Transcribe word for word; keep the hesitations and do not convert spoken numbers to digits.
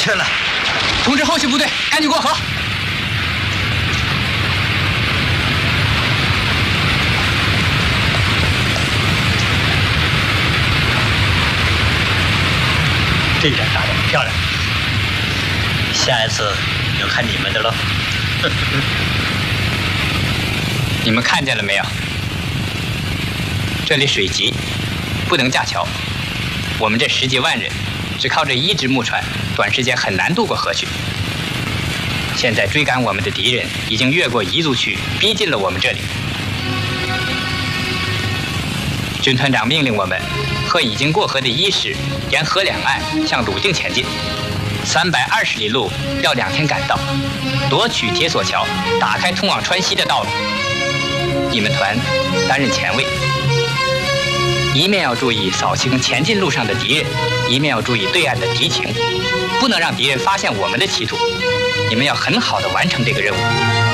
去了。 通知后续部队赶紧过河。 这一战打得漂亮，下一次就看你们的了。 你们看见了没有？这里水急，不能架桥。我们这十几万人，只靠这一只木船，短时间很难渡过河去。现在追赶我们的敌人已经越过彝族区，逼近了我们这里。军团长命令我们和已经过河的一师沿河两岸向鲁境前进，三百二十里路要两天赶到，夺取铁索桥，打开通往川西的道路。你们团担任前卫，一面要注意扫清前进路上的敌人，一面要注意对岸的敌情，不能让敌人发现我们的企图。你们要很好的完成这个任务。